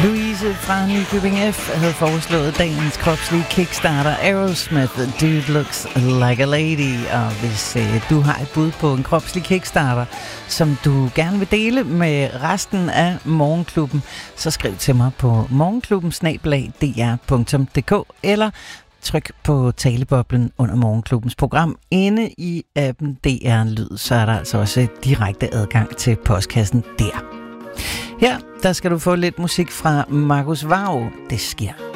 Louise fra Nykøbing F. havde foreslået dagens kropslige kickstarter Aerosmith, Dude Looks Like a Lady. Og hvis du har et bud på en kropslig kickstarter, som du gerne vil dele med resten af Morgenklubben, så skriv til mig på morgenklubben@dr.dk eller tryk på taleboblen under Morgenklubbens program. Inde i appen DR Lyd, så er der altså også direkte adgang til postkassen der. Her, der skal du få lidt musik fra Markus Vau. Det sker.